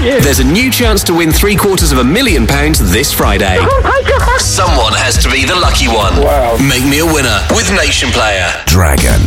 you. There's a new chance to win £750,000 this Friday. Oh my God. Someone has to be the lucky one. Wow. Make me a winner with Nation Player. Dragon.